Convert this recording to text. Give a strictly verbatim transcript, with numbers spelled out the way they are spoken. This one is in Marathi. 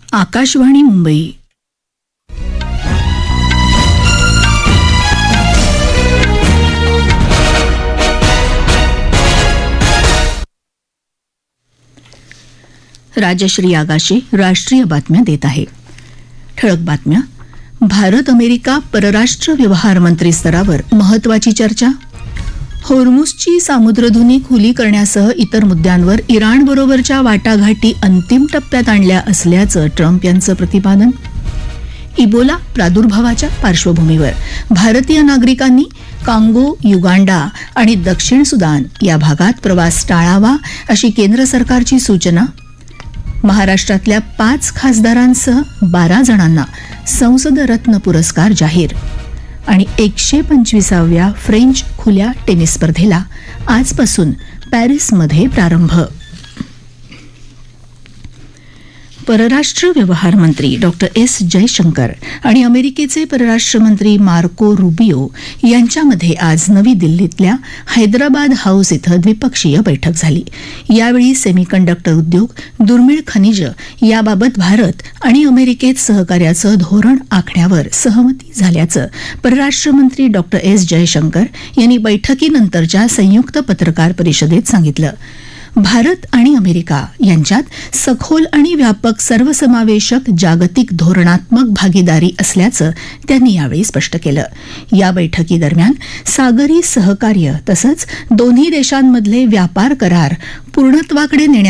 आकाशवाणी मुंबई. राजश्री आगाशे राष्ट्रीय बातम्या देत आहे. ठळक बातम्या. भारत अमेरिका परराष्ट्र व्यवहार मंत्री स्तरावर महत्वाची चर्चा. होर्मुझची सामुद्रधुनी खुली करण्यासह इतर मुद्द्यांवर इराणबरोबरच्या वाटाघाटी अंतिम टप्प्यात आणल्या असल्याचं ट्रम्प यांचं प्रतिपादन. इबोला प्रादुर्भावाच्या पार्श्वभूमीवर भारतीय नागरिकांनी कांगो, युगांडा आणि दक्षिण सुदान या भागात प्रवास टाळावा अशी केंद्र सरकारची सूचना. महाराष्ट्रातल्या पाच खासदारांसह बारा जणांना संसद रत्न पुरस्कार जाहीर. आणि एकशे पंचवीसाव्या फ्रेंच खुल्या टेनिस स्पर्धेला आजपासून पॅरिसमध्ये प्रारंभ. परराष्ट्र व्यवहार मंत्री डॉक्टर एस जयशंकर आणि अमेरिकेचे परराष्ट्र मंत्री मार्को रुबियो यांच्यामध्ये आज नवी दिल्लीतल्या हैदराबाद हाऊस इथं द्विपक्षीय बैठक झाली. यावेळी सेमीकंडक्टर उद्योग, दुर्मिळ खनिजं याबाबत भारत आणि अमेरिकेत सहकार्याचं धोरण आखण्यावर सहमती झाल्याचं परराष्ट्र मंत्री डॉक्टर एस जयशंकर यांनी बैठकीनंतरच्या संयुक्त पत्रकार परिषदेत सांगितलं. भारत आणि अमेरिका यांच्यात सखोल आणि व्यापक सर्वसमावेशक जागतिक धोरणात्मक भागीदारी असल्याचं त्यांनी यावेळी स्पष्ट केलं. या बैठकीदरम्यान सागरी सहकार्य तसंच दोन्ही देशांमधले व्यापार करार पूर्णत्वाकडे नेण्या